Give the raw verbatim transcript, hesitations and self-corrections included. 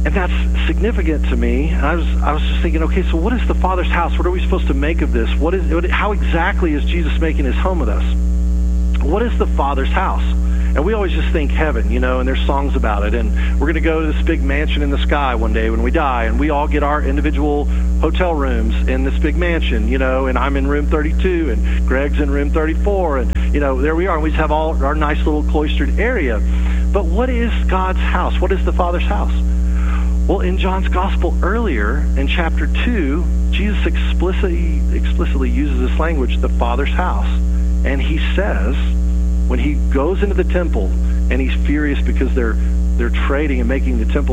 And that's significant to me. And I was I was just thinking, okay, so what is the Father's house? What are we supposed to make of this? What is what, how exactly is Jesus making his home with us? What is the Father's house? And we always just think heaven, you know, and there's songs about it. And we're going to go to this big mansion in the sky one day when we die, and we all get our individual hotel rooms in this big mansion, you know, and I'm in room thirty-two, and Greg's in room thirty-four, and, you know, there we are, and we just have all our nice little cloistered area. But what is God's house? What is the Father's house? Well, in John's Gospel earlier, in chapter two, Jesus explicitly, explicitly uses this language, the Father's house. And he says, when he goes into the temple and he's furious because they're they're trading and making the temple